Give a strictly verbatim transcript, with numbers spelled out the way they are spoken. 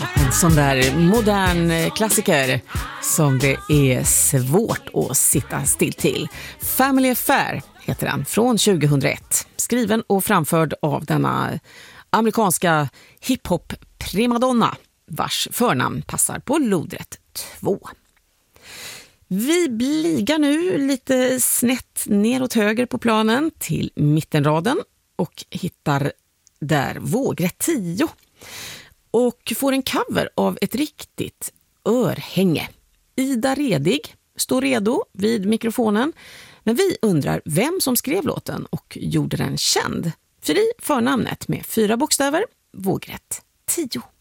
En sån där modern klassiker som det är svårt att sitta still till. Family Affair heter den, från tjugohundraett. Skriven och framförd av denna amerikanska hiphop-primadonna vars förnamn passar på lodrätt två. Vi bligar nu lite snett neråt höger på planen till mittenraden och hittar där vågrätt tio. Och får en cover av ett riktigt örhänge. Ida Redig står redo vid mikrofonen. Men vi undrar vem som skrev låten och gjorde den känd. För i förnamnet med fyra bokstäver, vågrätt tio.